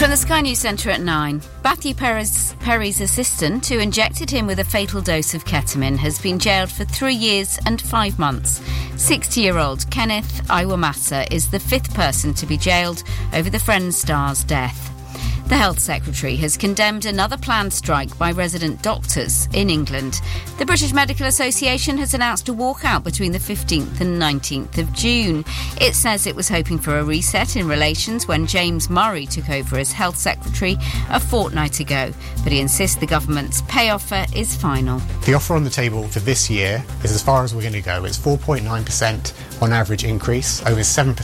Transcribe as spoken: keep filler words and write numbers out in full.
From the Sky News Centre at nine, Matthew Perry's, Perry's assistant, who injected him with a fatal dose of ketamine, has been jailed for three years and five months. sixty-year-old Kenneth Iwamasa is the fifth person to be jailed over the Friends star's death. The Health Secretary has condemned another planned strike by resident doctors in England. The British Medical Association has announced a walkout between the fifteenth and nineteenth of June. It says it was hoping for a reset in relations when James Murray took over as Health Secretary a fortnight ago, but he insists the government's pay offer is final. The offer on the table for this year is as far as we're going to go. It's four point nine percent on average increase, over seven percent